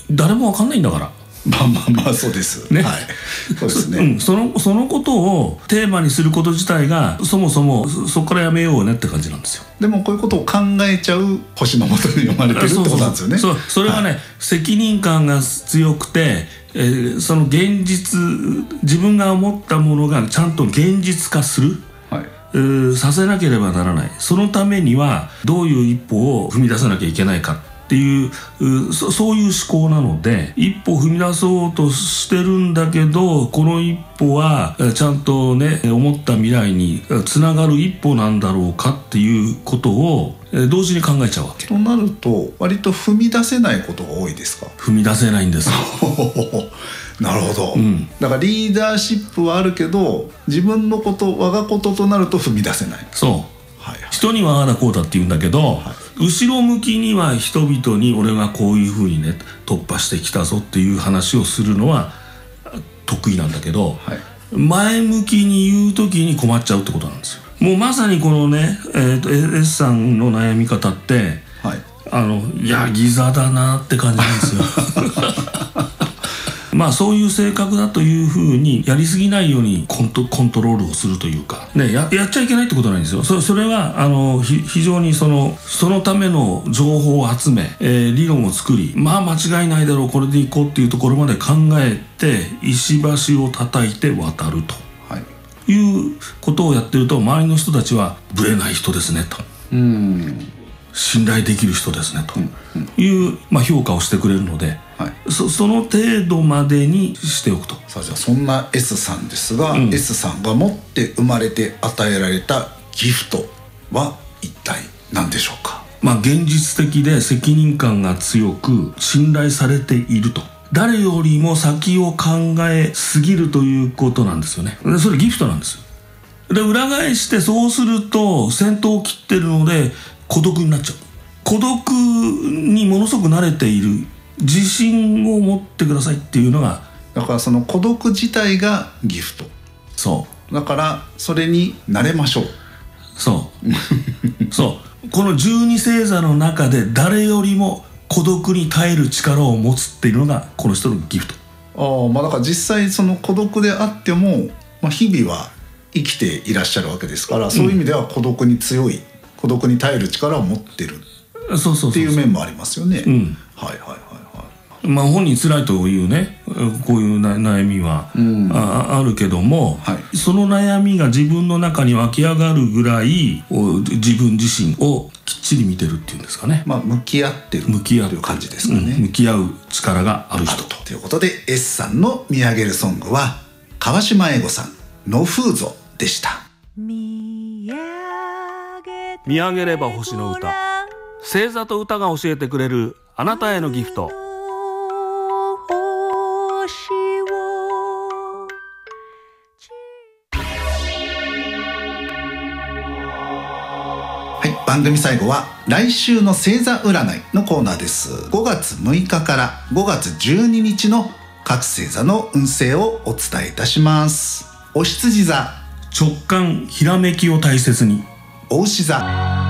誰も分かんないんだから。 まあそうですね、はい、そうですね、 そのことをテーマにすること自体がそもそもそこからやめようねって感じなんですよ。 でもこういうことを考えちゃう星のもとに読まれてるってことなんですよね。 それはね、はい、責任感が強くて、その現実、自分が思ったものがちゃんと現実化する、はい、させなければならない。そのためにはどういう一歩を踏み出さなきゃいけないかっていうそういう思考なので、一歩踏み出そうとしてるんだけど、この一歩はちゃんとね、思った未来につながる一歩なんだろうかっていうことを同時に考えちゃうわけ。 となると割と踏み出せないことが多いですか？踏み出せないんですなるほど、だからリーダーシップはあるけど、自分のこと、我がこととなると踏み出せない。 そう、はい、人にはああだこうだって言うんだけど、はい、後ろ向きには人々に俺がこういうふうにね突破してきたぞっていう話をするのは得意なんだけど、はい、前向きに言う時に困っちゃうってことなんですよ。もうまさにこのね、S さんの悩み方って、はい、ヤギ座だなって感じなんですよまあそういう性格だというふうに、やりすぎないようにコントロールをするというか、ね、やっちゃいけないってことなんですよ。それは非常にそのための情報を集め、理論を作り、まあ間違いないだろう、これでいこうっていうところまで考えて、石橋を叩いて渡ると、はい、いうことをやってると、周りの人たちはブレない人ですねと、信頼できる人ですねという、まあ、評価をしてくれるので、はい、その程度までにしておくと。 さあ、じゃあそんな S さんですが、S さんが持って生まれて与えられたギフトは一体何でしょうか？ まあ現実的で責任感が強く信頼されていると。誰よりも先を考えすぎるということなんですよね。それギフトなんですよ。で裏返して、そうすると先頭を切ってるので孤独になっちゃう。孤独にものすごく慣れている。自信を持ってくださいっていうのが、 だからその孤独自体がギフト。 そうだからそれに慣れましょう。 そうそうこの12星座の中で誰よりも孤独に耐える力を持つっていうのがこの人のギフト。 まあだから実際その孤独であっても、まあ、日々は生きていらっしゃるわけですから、そういう意味では孤独に強い、孤独に耐える力を持ってるっていう面もありますよね。はいはいはいはい。 まあ本人辛いというね、こういう悩みは あるけども、はい、その悩みが自分の中に湧き上がるぐらい自分自身をきっちり見てるっていうんですかね。 まあ向き合ってるという感じですかね。 向き合う力がある人ということで、 S さんの見上げるソングは川島英吾さんの風ぞでした。 見上げれば星の歌、星座と歌が教えてくれるあなたへのギフト。 番組最後は来週の星座占いのコーナーです。5月6日から5月12日の各星座の運勢をお伝えいたします。お羊座、 直感ひらめきを大切に。 お牛座、